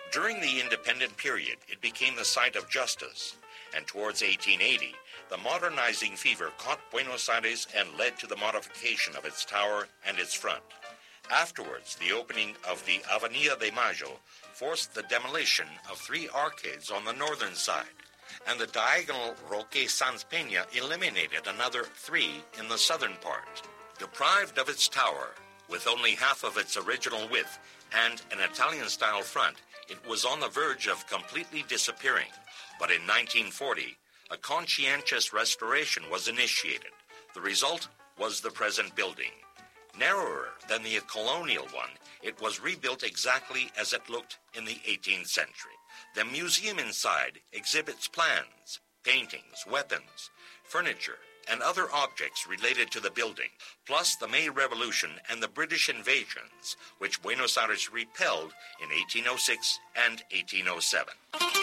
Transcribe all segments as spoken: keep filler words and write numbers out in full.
During the independent period, it became the site of justice, and towards eighteen eighty, the modernizing fever caught Buenos Aires and led to the modification of its tower and its front. Afterwards, the opening of the Avenida de Mayo forced the demolition of three arcades on the northern side, and the diagonal Roque Sans Peña eliminated another three in the southern part. Deprived of its tower, with only half of its original width and an Italian-style front, it was on the verge of completely disappearing. But in nineteen forty, a conscientious restoration was initiated. The result was the present building. Narrower than the colonial one, it was rebuilt exactly as it looked in the eighteenth century. The museum inside exhibits plans, paintings, weapons, furniture, and other objects related to the building, plus the May Revolution and the British invasions, which Buenos Aires repelled in eighteen oh six and eighteen oh seven.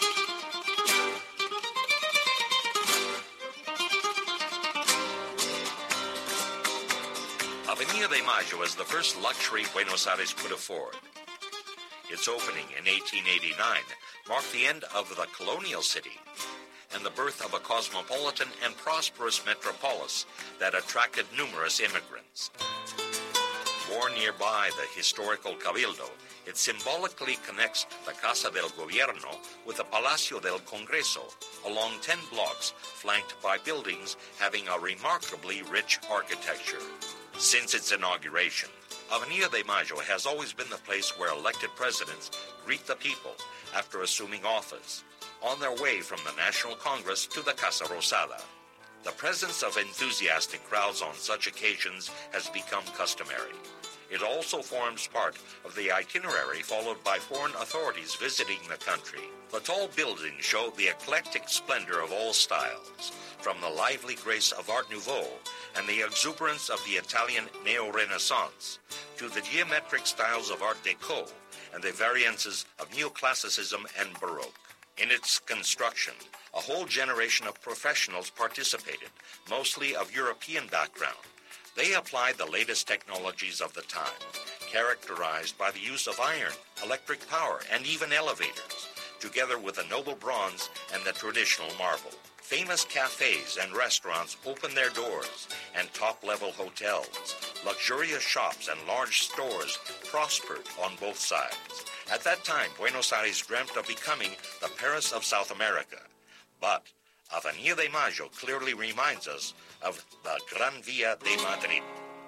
Avenida de Mayo is the first luxury Buenos Aires could afford. Its opening in eighteen eighty-nine marked the end of the colonial city and the birth of a cosmopolitan and prosperous metropolis that attracted numerous immigrants. More nearby the historical Cabildo, it symbolically connects the Casa del Gobierno with the Palacio del Congreso along ten blocks flanked by buildings having a remarkably rich architecture. Since its inauguration, Avenida de Mayo has always been the place where elected presidents greet the people after assuming office, on their way from the National Congress to the Casa Rosada. The presence of enthusiastic crowds on such occasions has become customary. It also forms part of the itinerary followed by foreign authorities visiting the country. The tall buildings show the eclectic splendor of all styles, from the lively grace of Art Nouveau and the exuberance of the Italian Neo-Renaissance to the geometric styles of Art Deco and the variances of Neoclassicism and Baroque. In its construction, a whole generation of professionals participated, mostly of European background. They applied the latest technologies of the time, characterized by the use of iron, electric power, and even elevators, together with the noble bronze and the traditional marble. Famous cafes and restaurants opened their doors, and top-level hotels, luxurious shops, and large stores prospered on both sides. At that time, Buenos Aires dreamt of becoming the Paris of South America. But Avenida de Mayo clearly reminds us of the Gran Via de Madrid.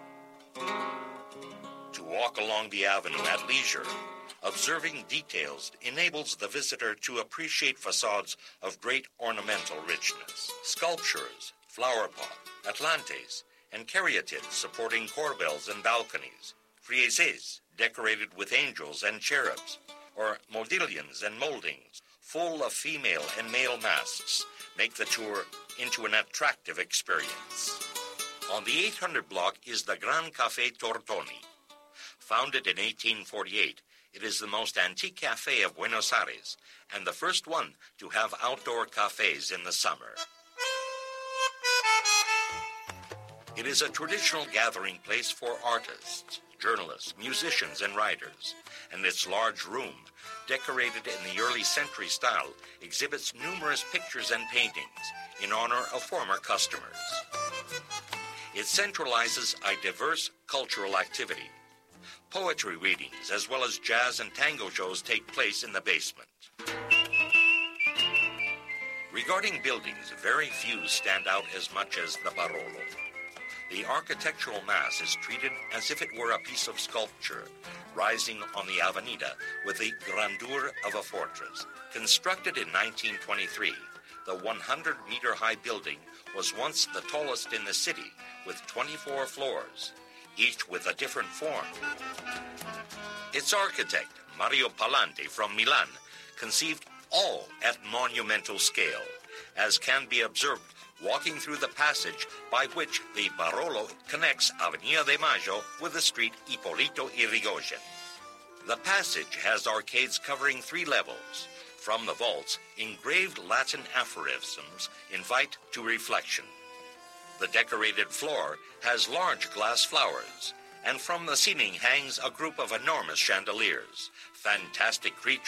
To walk along the avenue at leisure, observing details enables the visitor to appreciate facades of great ornamental richness. Sculptures, flower pot, atlantes, and caryatids supporting corbels and balconies. Friezes, decorated with angels and cherubs, or modillions and moldings, full of female and male masks, make the tour into an attractive experience. On the eight hundred block is the Gran Café Tortoni. Founded in eighteen forty-eight, it is the most antique cafe of Buenos Aires and the first one to have outdoor cafes in the summer. It is a traditional gathering place for artists, journalists, musicians, and writers, and its large room, decorated in the early century style, exhibits numerous pictures and paintings in honor of former customers. It centralizes a diverse cultural activity. Poetry readings, as well as jazz and tango shows, take place in the basement. Regarding buildings, very few stand out as much as the Barolo. The architectural mass is treated as if it were a piece of sculpture, rising on the Avenida with the grandeur of a fortress. Constructed in nineteen twenty-three, the one hundred meter high building was once the tallest in the city, with twenty-four floors, each with a different form. Its architect, Mario Palante from Milan, conceived all at monumental scale, as can be observed walking through the passage by which the Barolo connects Avenida de Mayo with the street Hipólito Yrigoyen. The passage has arcades covering three levels. From the vaults, engraved Latin aphorisms invite to reflection. The decorated floor has large glass flowers, and from the ceiling hangs a group of enormous chandeliers. Fantastic creatures